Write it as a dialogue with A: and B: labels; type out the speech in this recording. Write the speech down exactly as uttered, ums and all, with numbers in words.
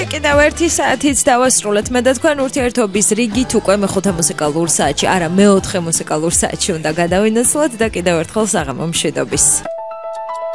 A: კიდევ ერთი საათიც დავასრულეთ. მე და თქვენ ურთიერთობის რიგით უკვე მეხუთე მუსიკალურ საათში, არა მეოთხე მუსიკალურ საათში უნდა გადავინაცვლოთ და კიდევ ერთხელ საღამო მშვიდობის.